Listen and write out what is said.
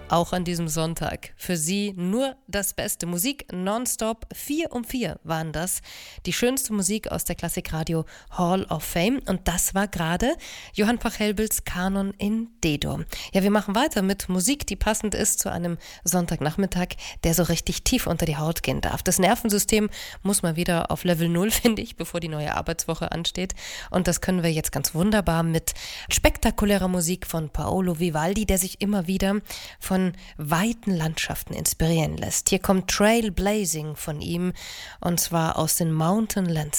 Auch an diesem Sonntag. Für Sie nur das Beste. Musik nonstop. 4 um 4 waren das. Die schönste Musik aus der Klassikradio Hall of Fame. Und das war gerade Johann Pachelbels Kanon in D-Dur. Ja, wir machen weiter mit Musik, die passend ist zu einem Sonntagnachmittag, der so richtig tief unter die Haut gehen darf. Das Nervensystem muss mal wieder auf Level 0, finde ich, bevor die neue Arbeitswoche ansteht. Und das können wir jetzt ganz wunderbar mit spektakulärer Musik von Paolo Vivaldi, der sich immer wieder von weiten Landschaften inspirieren lässt. Hier kommt Trailblazing von ihm, und zwar aus den Mountain Landscapes.